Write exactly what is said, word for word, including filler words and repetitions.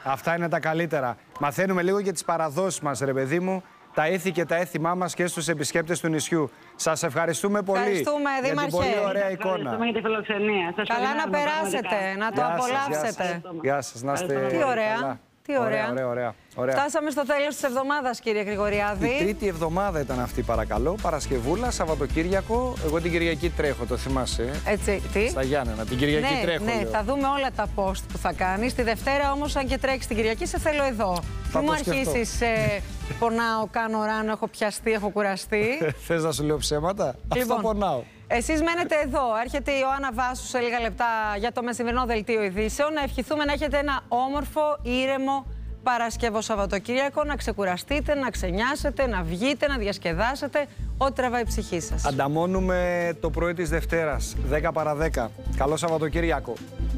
Αυτά είναι τα καλύτερα. Μαθαίνουμε λίγο για τις παραδόσεις μας, ρε παιδί μου. Τα ήθη και τα έθιμά μας και στους επισκέπτες του νησιού. Σας ευχαριστούμε πολύ. Ευχαριστούμε, για Δήμαρχε. την πολύ ωραία εικόνα. Ευχαριστούμε για τη φιλοξενία. Σας Καλά να περάσετε, να το Γεια σας, απολαύσετε. Γεια σας, να είστε Τι ωραία. καλά. Τι ωραία. Ωραία, ωραία, ωραία. Φτάσαμε στο τέλος της εβδομάδας, κύριε Γρηγοριάδη. Η τρίτη εβδομάδα ήταν αυτή, παρακαλώ. Παρασκευούλα, Σαββατοκύριακο. Εγώ την Κυριακή τρέχω, το θυμάσαι. Έτσι, τι. Στα Γιάννενα, την Κυριακή ναι, τρέχω. Ναι, λέω. θα δούμε όλα τα post που θα κάνεις. Τη Δευτέρα όμως, αν και τρέξεις την Κυριακή, σε θέλω εδώ. Θα Μην μου το σκεφτώ. αρχίσεις, ε, πονάω, κάνω ράνο, έχω πιαστεί, έχω κουραστεί. Θες να σου λέω ψέματα? Λοιπόν, Αυτό πονάω. Εσείς μένετε εδώ. Έρχεται η Ιωάννα Βάσου σε λίγα λεπτά για το μεσημερινό δελτίο ειδήσεων. Να ευχηθούμε να έχετε ένα όμορφο, ήρεμο Παρασκευό Σαββατοκύριακο, να ξεκουραστείτε, να ξενιάσετε, να βγείτε, να διασκεδάσετε, ό,τι τραβάει η ψυχή σας. Ανταμώνουμε το πρωί της Δευτέρας, δέκα παρά δέκα. Καλό Σαββατοκύριακο.